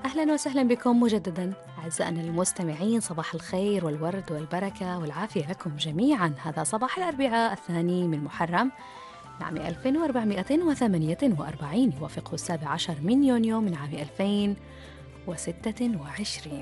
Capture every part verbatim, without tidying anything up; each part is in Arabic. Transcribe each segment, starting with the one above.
أهلا وسهلا بكم مجددا أعزائنا المستمعين، صباح الخير والورد والبركة والعافية لكم جميعا. هذا صباح الأربعاء الثاني من محرم عام ألف وأربعمائة وثمانية وأربعين، يوافقه السابع عشر من يونيو من عام ألفين وستة وعشرين.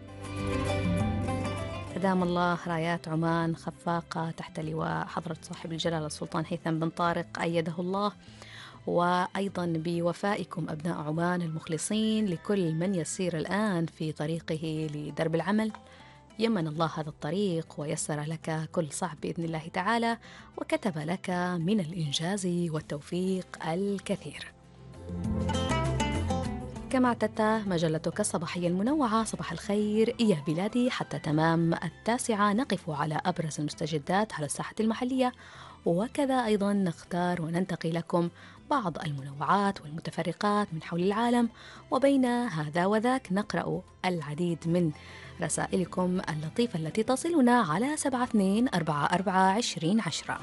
أدام الله رايات عمان خفاقة تحت لواء حضرة صاحب الجلالة السلطان هيثم بن طارق أيده الله، وأيضا بوفائكم أبناء عمان المخلصين لكل من يسير الآن في طريقه لدرب العمل. يمن الله هذا الطريق ويسر لك كل صعب بإذن الله تعالى، وكتب لك من الإنجاز والتوفيق الكثير. كما اعتدت مجلتك الصباحية المنوعة صباح الخير يا بلادي، حتى تمام التاسعة نقف على أبرز المستجدات على الساحة المحلية، وكذا أيضا نختار وننتقي لكم بعض المنوعات والمتفرقات من حول العالم، وبين هذا وذاك نقرأ العديد من رسائلكم اللطيفة التي تصلنا على سبعة اثنين أربعة أربعة عشرين عشرة.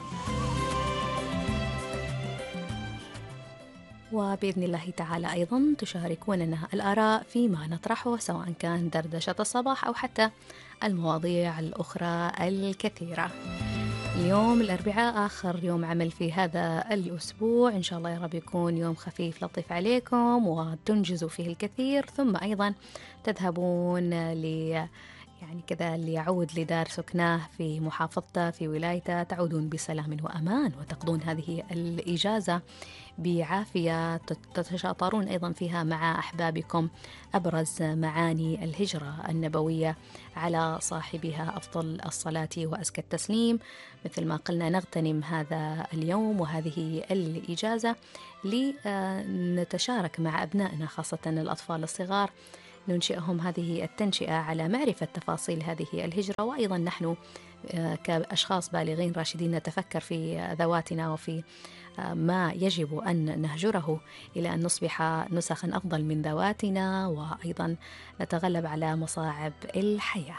وبإذن الله تعالى أيضا تشاركوننا الآراء فيما نطرحه، سواء كان دردشة الصباح أو حتى المواضيع الأخرى الكثيرة. اليوم الأربعاء آخر يوم عمل في هذا الأسبوع، إن شاء الله يا رب يكون يوم خفيف لطيف عليكم وتنجزوا فيه الكثير، ثم أيضا تذهبون ل يعني كذا ليعود لدار سكناه في محافظته في ولايته، تعودون بسلام وأمان وتقضون هذه الإجازة بعافية، تتشاطرون أيضا فيها مع أحبابكم أبرز معاني الهجرة النبوية على صاحبها أفضل الصلاة وأزكى التسليم. مثل ما قلنا نغتنم هذا اليوم وهذه الإجازة لنتشارك مع أبنائنا خاصة الأطفال الصغار، ننشئهم هذه التنشئة على معرفة تفاصيل هذه الهجرة، وأيضا نحن كأشخاص بالغين راشدين نتفكر في ذواتنا وفي ما يجب أن نهجره إلى أن نصبح نسخا أفضل من ذواتنا، وأيضا نتغلب على مصاعب الحياة.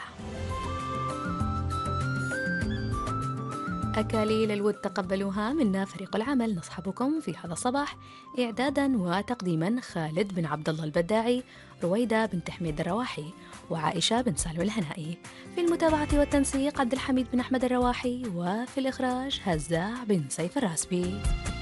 أكاليل الود تقبلوها منا فريق العمل، نصحبكم في هذا الصباح إعدادا وتقديما خالد بن عبد الله البداعي، رويدة بنت حميد الرواحي، وعائشة بن سالم الهنائي. في المتابعة والتنسيق عبد الحميد بن أحمد الرواحي، وفي الإخراج هزاع بن سيف الراسبي.